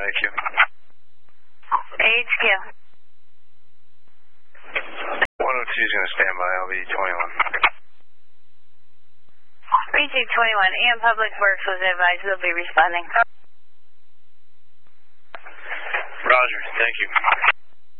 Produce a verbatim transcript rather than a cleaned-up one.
A Q. H Q. one oh two is going to stand by. I'll be twenty-one. B T twenty-one, E M Public Works was advised they'll be responding. Roger, thank you.